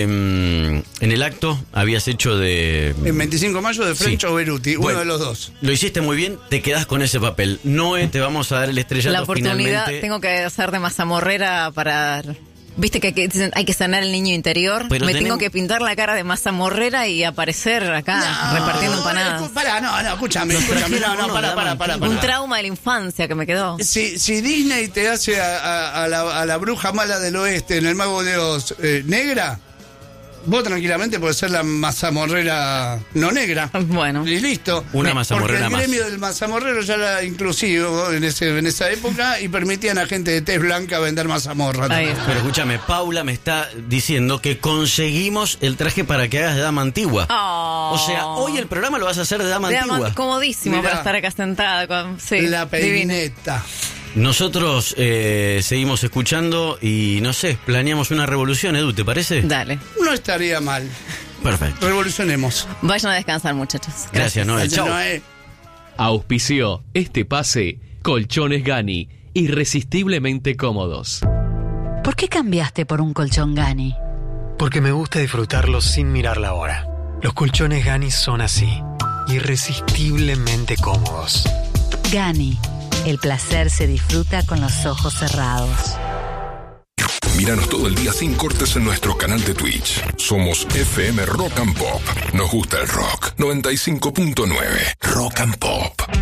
En el acto habías hecho de... En 25 de mayo de French o Beruti, Bueno, uno de los dos. Lo hiciste muy bien, te quedás con ese papel. Noé, te vamos a dar el estrellato La oportunidad, finalmente. tengo que hacer de mazamorrera para... Viste que dicen, hay que sanar el niño interior. Pero Me tenemos- tengo que pintar la cara de mazamorrera y aparecer acá repartiendo empanadas. Escúchame, pará. Un trauma de la infancia que me quedó. Si Disney te hace a la bruja mala del oeste en El Mago de Oz negra, vos tranquilamente podés ser la mazamorrera no negra. Bueno. Y listo. Una mazamorrera Porque más. el gremio del mazamorrero ya era inclusivo en esa época y permitían a gente de tez blanca vender mazamorra. Ahí. Pero escúchame, Paula me está diciendo que conseguimos el traje para que hagas de dama antigua. Oh. O sea, hoy el programa lo vas a hacer de dama antigua. Comodísimo Mirá. para estar acá sentada. Sí, La divino. peineta. Nosotros seguimos escuchando y no sé, planeamos una revolución, Edu, ¿te parece? Dale. No estaría mal. Perfecto. Revolucionemos. Vayan a descansar, muchachos. Gracias, Noel. Chau. Noé. Auspició este pase Colchones Gani, irresistiblemente cómodos. ¿Por qué cambiaste por un colchón Gani? Porque me gusta disfrutarlo sin mirar la hora. Los colchones Gani son así, irresistiblemente cómodos. Gani, el placer se disfruta con los ojos cerrados. Míranos todo el día sin cortes en nuestro canal de Twitch. Somos FM Rock and Pop. Nos gusta el rock. 95.9 Rock and Pop.